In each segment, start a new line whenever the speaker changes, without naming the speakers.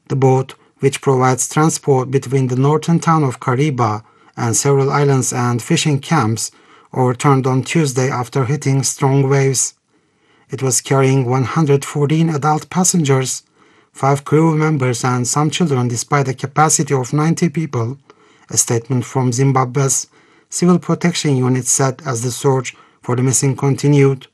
The boat, which provides transport between the northern town of Kariba and several islands and fishing camps, overturned on Tuesday after hitting strong waves. It was carrying 114 adult passengers, 5 crew members and some children despite a capacity of 90 people, a statement from Zimbabwe's Civil Protection Unit said as the search for the missing continued.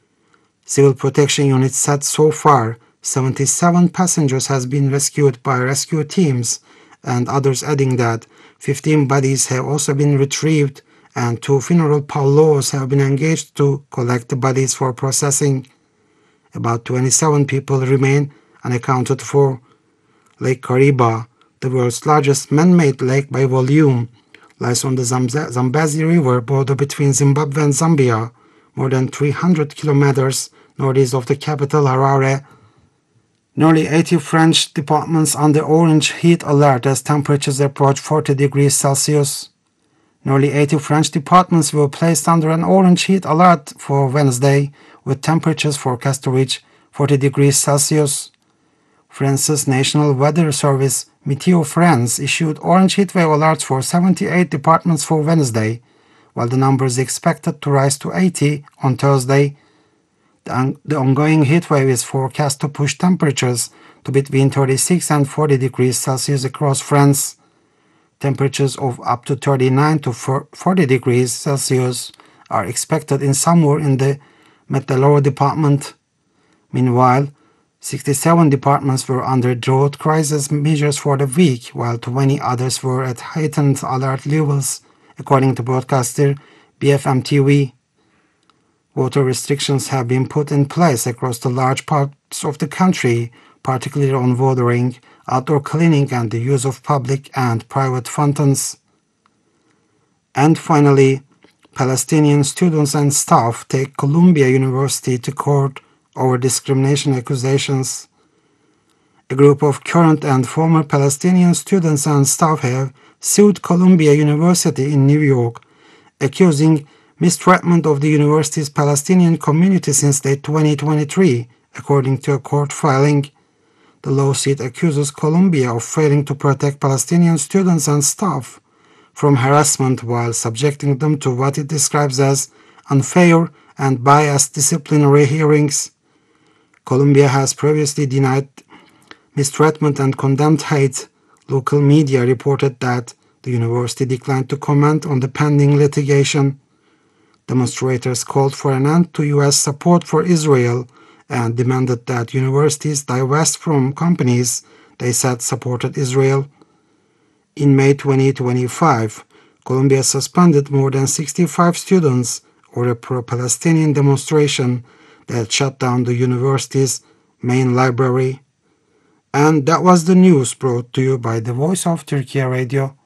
Civil Protection Unit said so far 77 passengers has been rescued by rescue teams, and others adding that 15 bodies have also been retrieved and 2 funeral parlors have been engaged to collect the bodies for processing. About 27 people remain unaccounted for. Lake Kariba, the world's largest man-made lake by volume, lies on the Zambezi River border between Zimbabwe and Zambia, more than 300 kilometers northeast of the capital Harare. Nearly 80 French departments under orange heat alert as temperatures approach 40 degrees Celsius. Nearly 80 French departments were placed under an orange heat alert for Wednesday, with temperatures forecast to reach 40 degrees Celsius. France's National Weather Service, Météo France, issued orange heatwave alerts for 78 departments for Wednesday, while the number is expected to rise to 80 on Thursday. The ongoing heatwave is forecast to push temperatures to between 36 and 40 degrees Celsius across France. Temperatures of up to 39 to 40 degrees Celsius are expected in somewhere in the Meteloro department. Meanwhile, 67 departments were under drought crisis measures for the week, while 20 others were at heightened alert levels, according to broadcaster BFM TV. Water restrictions have been put in place across the large parts of the country, particularly on watering, outdoor cleaning and the use of public and private fountains. And finally, Palestinian students and staff take Columbia University to court over discrimination accusations. A group of current and former Palestinian students and staff have sued Columbia University in New York, accusing mistreatment of the university's Palestinian community since late 2023, according to a court filing. The lawsuit accuses Columbia of failing to protect Palestinian students and staff from harassment while subjecting them to what it describes as unfair and biased disciplinary hearings. Columbia has previously denied mistreatment and condemned hate. Local media reported that the university declined to comment on the pending litigation. Demonstrators called for an end to U.S. support for Israel and demanded that universities divest from companies they said supported Israel. In May 2025, Columbia suspended more than 65 students over a pro-Palestinian demonstration that shut down the university's main library. And that was the news brought to you by the Voice of Turkey Radio.